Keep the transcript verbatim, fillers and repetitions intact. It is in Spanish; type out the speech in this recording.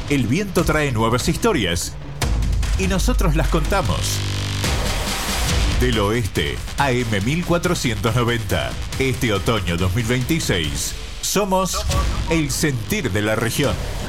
El viento trae nuevas historias y nosotros las contamos. Del Oeste, A M mil cuatrocientos noventa. Este otoño dos mil veintiséis, somos el sentir de la región.